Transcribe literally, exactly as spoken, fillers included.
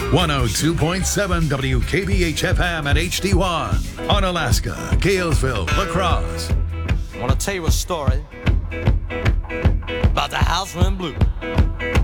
one oh two point seven W K B H F M at H D one on Alaska, Galesville, La Crosse. I want to tell you a story about the house went blue.